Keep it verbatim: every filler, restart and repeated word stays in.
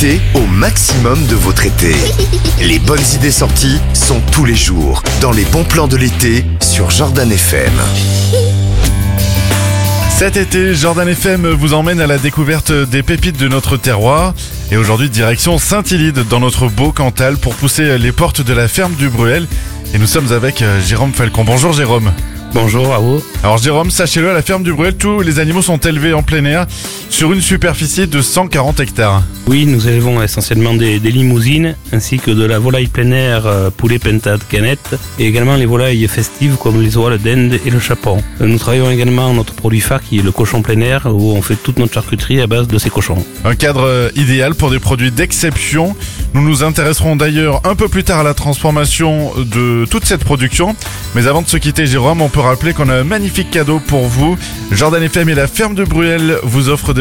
Profitez au maximum de votre été. Les bonnes idées sorties sont tous les jours dans les bons plans de l'été sur Jordan F M. Cet été, Jordan F M vous emmène à la découverte des pépites de notre terroir. Et aujourd'hui, direction Saint-Illide dans notre beau Cantal pour pousser les portes de la ferme du Bruel. Et nous sommes avec Jérôme Falcon. Bonjour Jérôme. Bonjour à vous. Alors Jérôme, sachez-le, à la ferme du Bruel, tous les animaux sont élevés en plein air sur une superficie de cent quarante hectares. Oui, nous élevons essentiellement des, des limousines ainsi que de la volaille plein air, euh, poulet pintade canette et également les volailles festives comme les oies d'Inde et le chapon. Euh, nous travaillons également notre produit phare qui est le cochon plein air où on fait toute notre charcuterie à base de ces cochons. Un cadre euh, idéal pour des produits d'exception. Nous nous intéresserons d'ailleurs un peu plus tard à la transformation de toute cette production. Mais avant de se quitter Jérôme, on peut rappeler qu'on a un magnifique cadeau pour vous. Jordan F M et la ferme de Bruel vous offrent des